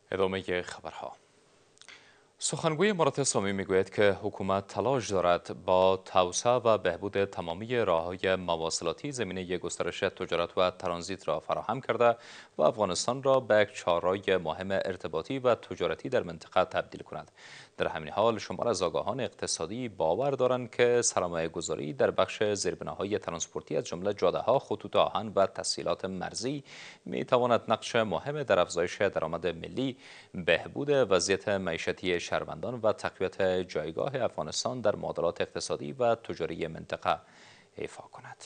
ادامه خبرها. سخنگوی امارات اسلامی میگوید که حکومت تلاش دارد با توسعه و بهبود تمامی راه‌های مواصلاتی زمینه گسترش تجارت و ترانزیت را فراهم کرده و افغانستان را به یک چهارراه مهم ارتباطی و تجارتی در منطقه تبدیل کند. در همین حال شمار از آگاهان اقتصادی باور دارند که سرمایه‌گذاری در بخش زیربناهای ترانسپورتی از جمله جاده‌ها، خطوط آهن و تسهیلات مرزی می‌تواند نقش مهم در افزایش درآمد ملی، بهبود وضعیت معیشتی شهروندان و تقویت جایگاه افغانستان در معادلات اقتصادی و تجاری منطقه ایفا کند.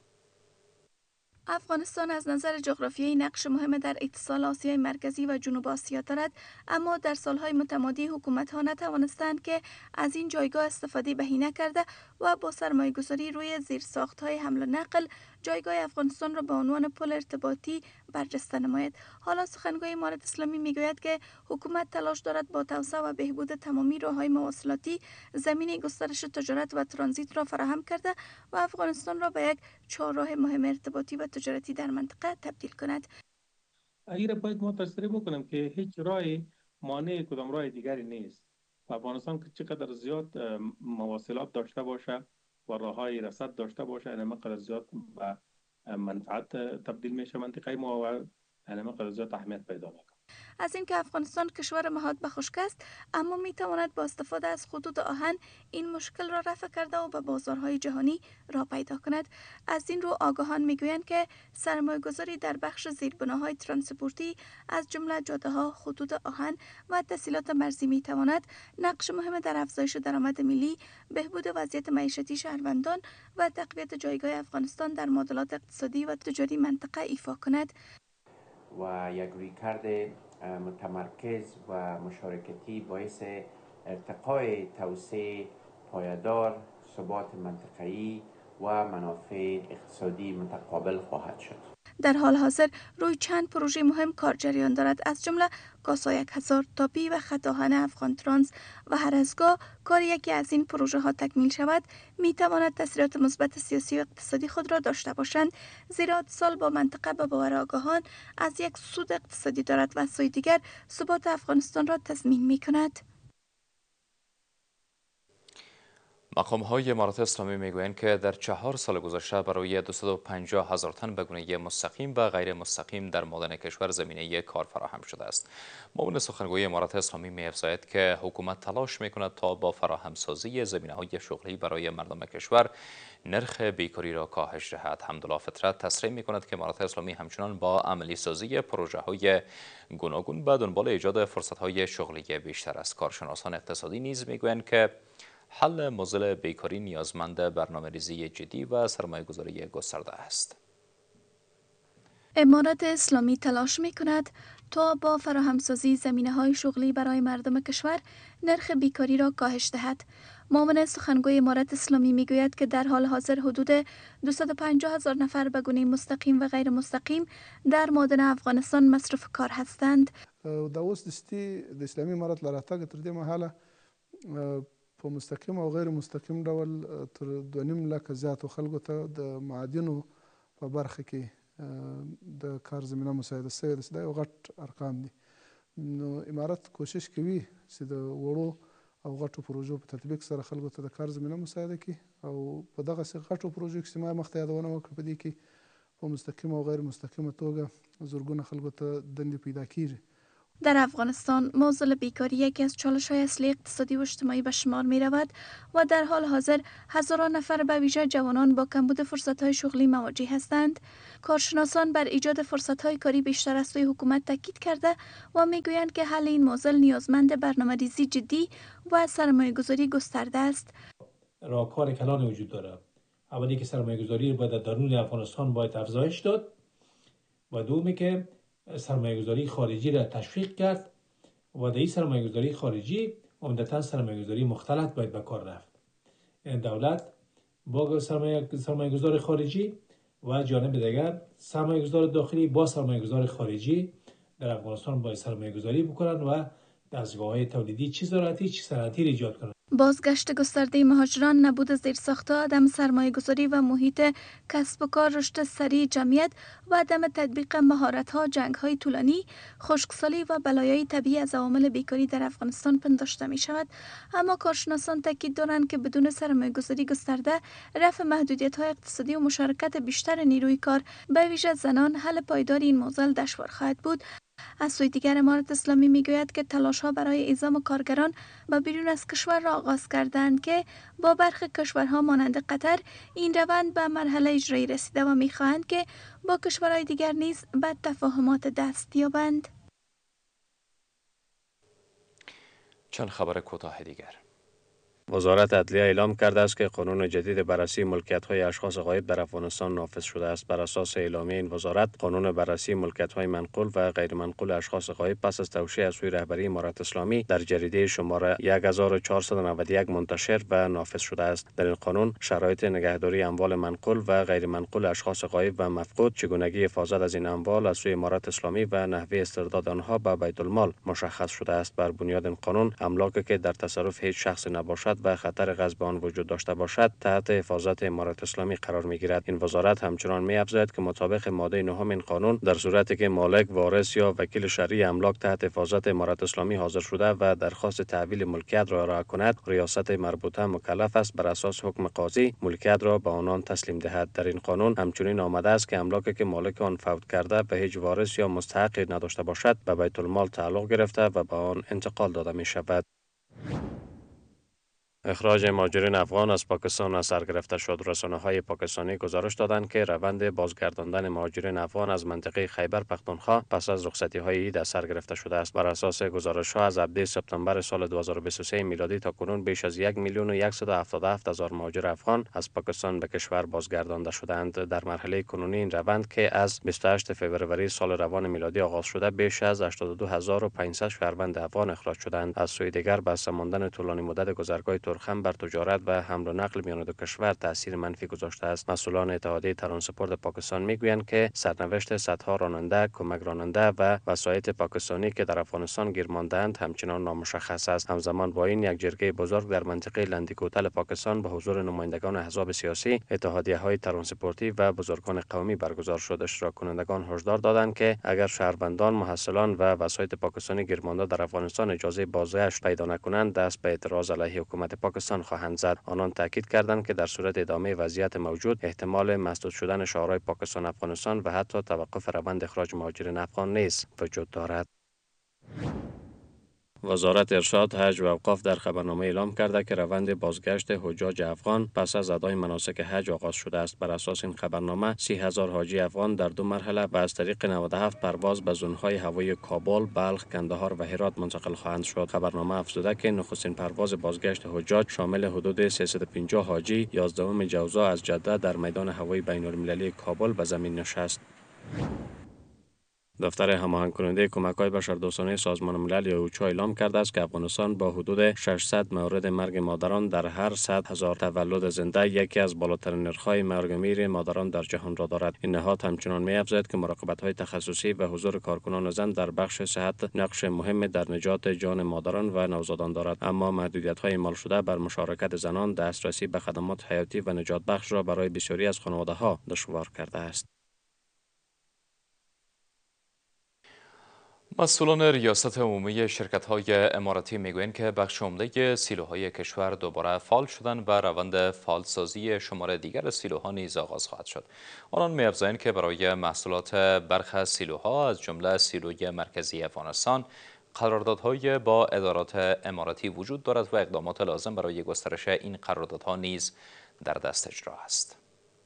افغانستان از نظر جغرافیایی نقش مهم در اتصال آسیای مرکزی و جنوب آسیا دارد، اما در سالهای متمادی حکومت‌ها نتوانستند که از این جایگاه استفاده بهینه کرده و با سرمایه‌گذاری روی زیرساخت‌های حمل و نقل جایگاه افغانستان را به عنوان پل ارتباطی برجسته نماید. حالا سخنگوی امارت اسلامی میگوید که حکومت تلاش دارد با توسعه و بهبود تمامی راه‌های مواصلاتی زمینه گسترش تجارت و ترانزیت را فراهم کرده و افغانستان را به یک چهارراه مهم ارتباطی و تجارتی در منطقه تبدیل کند. اگر باید ما تصریح بکنم که هیچ راه مانع کدام راه دیگری نیست و افغانستان که چقدر زیاد مواصلات داشته باشه و راههای رسد داشته باشه، اینما قدر زیاد به منفعت تبدیل میشه منطقه ما و اینما قدر زیاد اهمیت پیدا میکنه. از اینکه افغانستان کشور مهاد به خشک است، اما می تواند با استفاده از خطوط آهن این مشکل را رفع کرده و به بازارهای جهانی راه پیدا کند. از این رو آگاهان میگویند که سرمایه‌گذاری در بخش زیربناهای ترانسپورتی از جمله جاده‌ها، خطوط آهن و تسهیلات مرزی می تواند نقش مهم در افزایش درآمد ملی، بهبود وضعیت معیشتی شهروندان و تقویت جایگاه افغانستان در معادلات اقتصادی و تجاری منطقه ایفا کند. و یک رویکرد متمرکز و مشارکتی باعث ارتقای توسعه پایدار، ثبات منطقه‌ای و منافع اقتصادی متقابل خواهد شد. در حال حاضر روی چند پروژه مهم کار جریان دارد، از جمله کاسا 1000 تاپی و خط آهن افغان ترانس و هر از گاه کار یکی از این پروژه ها تکمیل شود می تواند تاثیرات مثبت سیاسی و اقتصادی خود را داشته باشند، زیرا اتصال با منطقه به باور آگاهان از یک سود اقتصادی دارد و از سوی دیگر ثبات افغانستان را تضمین می کند. مقام‌های امارات اسلامی میگویند که در 4 سال گذشته برای 250,000 تن به گونه مستقیم و غیر مستقیم در معادن کشور زمینه کار فراهم شده است. معاون سخنگوی امارات اسلامی می‌افزاید که حکومت تلاش می‌کند تا با فراهمسازی زمینه‌های شغلی برای مردم کشور نرخ بیکاری را کاهش دهد. حمدالله فطرت تصریح می‌کند که امارات اسلامی همچنان با عملی سازی پروژه‌های گوناگون به دنبال ایجاد فرصت‌های شغلی بیشتر است. کارشناسان اقتصادی نیز می‌گویند که حل مزل بیکاری نیازمند برنامه‌ریزی جدی و سرمایه‌گذاری گسترده است. امارت اسلامی تلاش می کند تا با فراهمسازی زمینه‌های شغلی برای مردم کشور نرخ بیکاری را کاهش دهد. معاون سخنگوی امارت اسلامی می گوید که در حال حاضر حدود 250,000 نفر به گونه مستقیم و غیر مستقیم در معادن افغانستان مصروف کار هستند. دا اوس د اسلامي امارت له راتګه تر دې مهاله په مستقیم او غیر مستقیم ډول تر 2.5 لکه زیاتو خلکو ته د معادنو په برخه کې د کار زمینه مساعده شوې ده. دا یو غټ ارقام دي. نو امارت کوشش کوي چې د وړو او غټو پروژو په تطبیق سره خلکو ته د کار زمینه مساعده کړي او په دغسې غټو پروژو کې چې ما مخته یادونه وکړه، په دې کې په مستقیم او غیر مستقیمه توګه زرګونه خلکو ته دندې پیدا کیږي. در افغانستان معضل بیکاری یکی از چالش‌های اصلی اقتصادی و اجتماعی به شمار می رود و در حال حاضر هزاران نفر به ویژه جوانان با کمبود فرصت‌های شغلی مواجه هستند. کارشناسان بر ایجاد فرصت‌های کاری بیشتر از سوی حکومت تاکید کرده و می‌گویند که حل این معضل نیازمند برنامه‌ریزی جدی و سرمایه‌گذاری گسترده است. راهکار کلان وجود داره. اولی که سرمایه‌گذاری رو باید در درون افغانستان باید افزایش داد و دومی که سرمایه‌گذاری خارجی را تشویق کرد و در این سرمایه‌گذاری خارجی عمدتاً سرمایه‌گذاری مختلط باید به کار رفت. دولت با سرمایه‌گذار خارجی و جانب دیگر سرمایه‌گذار داخلی با سرمایه‌گذار خارجی در افغانستان باید سرمایه‌گذاری بکنند و دستگاه‌های تولیدی چه زراعتی چه صنعتی ایجاد کنند. بازگشت گسترده مهاجران، نبود زیرساخت‌ها، عدم سرمایه‌گذاری و محیط کسب و کار، رشد سریع جمعیت و عدم تطبیق مهارت‌ها، جنگ‌های طولانی، خشکسالی و بلایای طبیعی از عوامل بیکاری در افغانستان پنداشته می‌شود. اما کارشناسان تاکید دارند که بدون سرمایه‌گذاری گسترده، رفع محدودیت‌های اقتصادی و مشارکت بیشتر نیروی کار، به ویژه زنان، حل پایدار این معضل دشوار خواهد بود. از سوی دیگر امارت اسلامی میگوید که تلاش‌ها برای اعزام کارگران به بیرون از کشور را آغاز کردند که با برخی کشورها مانند قطر این روند به مرحله اجرایی رسیده و میخواهند که با کشورهای دیگر نیز به تفاهمات دست یابند. چند خبر کوتاه دیگر. وزارت عدلیه اعلام کرده است که قانون جدید بررسی ملکیت‌های اشخاص غایب در افغانستان نافذ شده است. بر اساس اعلامیه این وزارت، قانون بررسی ملکیت‌های منقول و غیر منقول اشخاص غایب پس از توشیح از سوی رهبری امارت اسلامی در جریده شماره 1491 منتشر و نافذ شده است. در این قانون شرایط نگهداری اموال منقول و غیر منقول اشخاص غایب و مفقود، چگونگی حفاظت از این اموال از سوی امارت اسلامی و نحوه استرداد آنها به بیت المال مشخص شده است. بر بنیاد این قانون، املاکی که در تصرف هیچ شخص نباشد و خطر غصب آن وجود داشته باشد تحت حفاظت امارت اسلامی قرار می گیرد. این وزارت همچنان می افزاید که مطابق ماده 9 این قانون، در صورتی که مالک، وارث یا وکیل شرعی املاک تحت حفاظت امارت اسلامی حاضر شده و درخواست تحویل ملکیت را ارائه کند، ریاست مربوطه مکلف است بر اساس حکم قاضی ملکیت را به آنان تسلیم دهد. در این قانون همچنین آمده است که املاکی که مالک آن فوت کرده به هیچ وارث یا مستحقی نداشته باشد، به بیت المال تعلق گرفته و به آن انتقال داده می شود. اخراج مهاجرین افغان از پاکستان از سر گرفته شد. رسانه‌های پاکستانی گزارش دادند که روند بازگرداندن مهاجرین افغان از منطقه خیبر پختونخوا پس از رخصتی‌های عید از سر گرفته شده است. بر اساس گزارش‌ها از ابد سپتامبر سال 2023 میلادی تا کنون بیش از 1,177,000 مهاجر افغان از پاکستان به کشور بازگردانده شدند. در مرحله کنونی این روند که از 28 فوریه سال روان میلادی آغاز شده، بیش از 82,500 شهروند افغان اخراج شدند. از سوی دیگر، بسته ماندن طولانی مدت گذرگاه ترخم بر تجارت و حمل و نقل میان دو کشور تاثیر منفی گذاشته است. مسئولان اتحادیه ترانسپورت پاکستان میگویند که سرنوشت صدها راننده، کمک راننده و وسایط پاکستانی که در افغانستان گیر مانده‌اند همچنان نامشخص است. همزمان با این، یک جرگه بزرگ در منطقه لندیکوتل پاکستان به حضور نمایندگان احزاب سیاسی، اتحادیه‌های ترانسپورتی و بزرگان قومی برگزار شد. اشتراک کنندگان هشدار دادند که اگر شهروندان، محصلان و وسایط پاکستانی گیر مانده در افغانستان اجازه بازگشت پیدا نکنند، دست به اعتراض علیه حکومت پاکستان خواهند زد. آنان تاکید کردند که در صورت ادامه وضعیت موجود، احتمال مسدود شدن شعارهای پاکستان افغانستان و حتی توقف روند اخراج مهاجرین افغان نیز وجود دارد. وزارت ارشاد، حج و اوقاف در خبرنامه اعلام کرده که روند بازگشت حجاج افغان پس از ادای مناسک حج آغاز شده است. بر اساس این خبرنامه، 30,000 حاجی افغان در 2 مرحله و از طریق 97 پرواز به زونهای هوایی کابل، بلخ، کندهار و هرات منتقل خواهند شد. خبرنامه افزوده که نخستین پرواز بازگشت حجاج شامل حدود 350 حاجی 11 جوزا از جده در میدان هوایی بین‌المللی کابل به زمین نشست. دفتر هماهنگ کننده کمک‌های بشردوستانه سازمان ملل یا اوچا اعلام کرده است که افغانستان با حدود 600 مورد مرگ مادران در هر 100,000 تولد زنده یکی از بالاترین نرخ‌های مرگ و میر مادران در جهان را دارد. این نهاد همچنان می‌افزاید که مراقبت‌های تخصصی و حضور کارکنان زن در بخش صحت نقش مهم در نجات جان مادران و نوزادان دارد، اما محدودیت‌های اعمال شده بر مشارکت زنان دسترسی به خدمات حیاتی و نجات بخش را برای بسیاری از خانواده‌ها دشوار کرده است. مسئولان ریاست عمومی شرکت‌های اماراتی میگویند که بخش عمده سیلوهای کشور دوباره فعال شدند و روند فعالسازی شمار دیگر سیلوها نیز آغاز خواهد شد. آنان می‌افزایند که برای محصولات برخی از سیلوها از جمله سیلوی مرکزی افغانستان قراردادهای با ادارات اماراتی وجود دارد و اقدامات لازم برای گسترش این قراردادها نیز در دست اجرا است.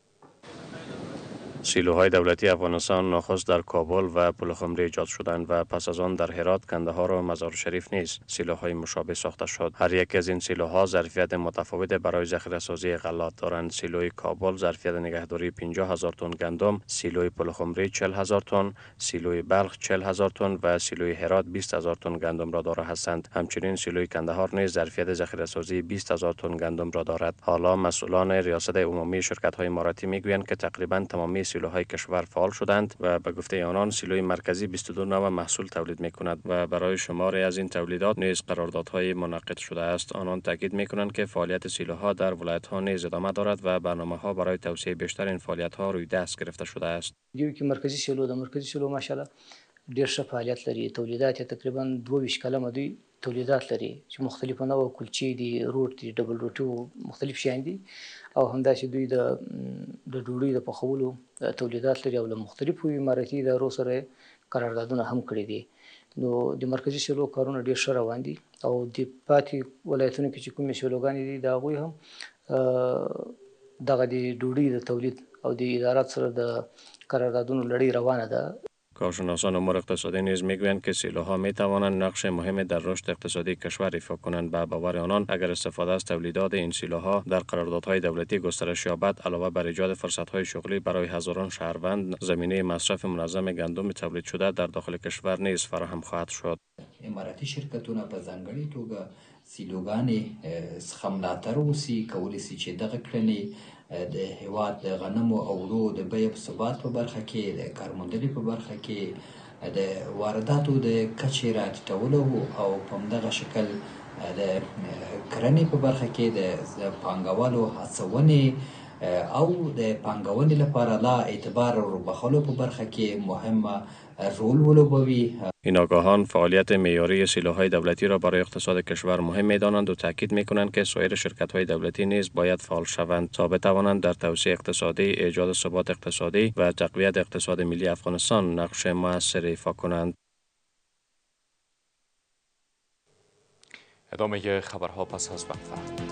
سیلوهای دولتی افغانستان نخست در کابل و پلخمری ایجاد شدند و پس از آن در هرات، کندهار و مزار شریف نیز سیلوهای مشابه ساخته شد. هر یک از این سیلوها ظرفیت متفاوت برای ذخیره‌سازی غلات دارند. سیلوی کابل ظرفیت نگهداری 50,000 تن گندم، سیلوی پلخمری 40,000 تن، سیلوی بلخ 40,000 تن و سیلوی هرات 20,000 تن گندم را دارا هستند. همچنین سیلوی کندهار نیز ظرفیت ذخیره‌سازی 20,000 تن گندم را دارد. حالا مسئولان ریاست عمومی شرکت‌های اماراتی میگویند که تقریباً تمامی سیلوهای کشور فعال شدند و به گفته آنان سیلوی مرکزی 22 نوع محصول تولید می‌کند و برای شماری از این تولیدات نیز قراردادهای منعقد شده است. آنان تاکید می‌کنند که فعالیت سیلوها در ولایت‌ها نیز ادامه دارد و برنامه‌ها برای توسعه بیشتر این فعالیت‌ها روی دست گرفته شده است. دیو کې مرکزی سیلو ماشاءالله ډیر ښه فعالیت لري. تولیدات تقریبا 22 کلمه دوی تولیدات لري چې مختلفه نوع کلچې دي، روټ دي، ډبل روټي او مختلف شیان دي او همداسې دوی د ډوډۍ د پخولو تولیدات لري او له مختلفو اماراتي ادارو سره قراردادونه هم کړي دي. نو د مرکزی سیلو کارونه ډیر ښه روان دي او د پاتې ولایتونو کې چې کومې سیلوګانې دي د هغوی هم دغه د ډوډۍ د تولید او د ادارات سره د قراردادونو لړۍ روانه ده. کارشناسان امور اقتصادی نیز میگویند که سیلوها می توانند نقش مهمی در رشد اقتصادی کشور ایفا کنند. به باور آنان اگر استفاده از تولیدات این سیلوها در قراردادهای دولتی گسترش یابد، علاوه بر ایجاد فرصت‌های شغلی برای هزاران شهروند، زمینه مصرف منظم گندم تولید شده در داخل کشور نیز فراهم خواهد شد. اماراتی شرکتونه په ځانګړې توګه سیلوګانې څخه ملاتړ وشي، کولی شي چې دغه کړنې د هیواد د غنمو او وړو د بیې په ثبات په برخه کې، د کارموندنې په برخه کې، د وارداتو د کچې راټیټولو او په همدغه شکل د کرنې په برخه کې د پانګوالو هڅونې او د پانګونې لپاره لا اعتبار وربخښلو په برخه کې مهمه رول ولوبوي. این آگاهان فعالیت معیاری سیلوهای دولتی را برای اقتصاد کشور مهم می‌دانند و تاکید می‌کنند که سایر شرکت‌های دولتی نیز باید فعال شوند تا بتوانند در توسعه اقتصادی، ایجاد ثبات اقتصادی و تقویت اقتصاد ملی افغانستان نقش مؤثر ایفا کنند. ادامه خبرها پس از وقفه.